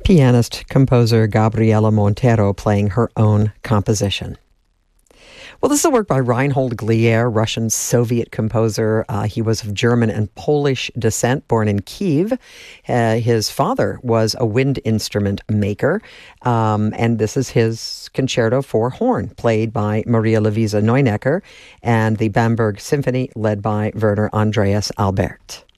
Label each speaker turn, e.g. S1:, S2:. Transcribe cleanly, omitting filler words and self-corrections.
S1: Pianist composer Gabriela Montero playing her own composition. Well, this is a work by Reinhold Glier, Russian Soviet composer. He was of German and Polish descent, born in Kiev. His father was a wind instrument maker, and this is his concerto for horn, played by Maria Luisa Neunecker, and the Bamberg Symphony, led by Werner Andreas Albert.